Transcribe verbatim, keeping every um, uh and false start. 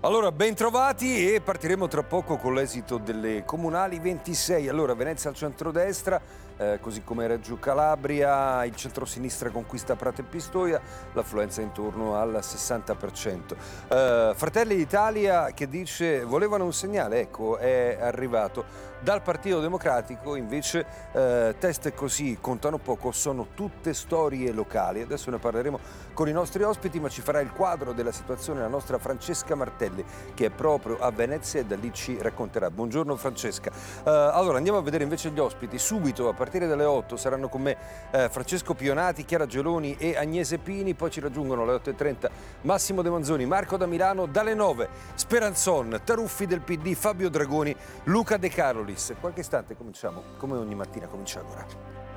Allora, ben trovati e partiremo tra poco con l'esito delle comunali ventisei. Allora, Venezia al centrodestra, eh, così come Reggio Calabria, il centrosinistra conquista Prato e Pistoia, l'affluenza intorno al sessanta per cento. Eh, Fratelli d'Italia che dice volevano un segnale, ecco, è arrivato. Dal Partito Democratico invece eh, test così contano poco, sono tutte storie locali. Adesso ne parleremo con i nostri ospiti, ma ci farà il quadro della situazione la nostra Francesca Martelli, che è proprio a Venezia e da lì ci racconterà. Buongiorno Francesca. Uh, allora andiamo a vedere invece gli ospiti. Subito a partire dalle otto saranno con me uh, Francesco Pionati, Chiara Geloni e Agnese Pini, poi ci raggiungono alle otto e trenta Massimo De Manzoni, Marco da Milano, dalle nove Speranzon, Taruffi del P D, Fabio Dragoni, Luca De Carolis. Qualche istante cominciamo, come ogni mattina comincia ora.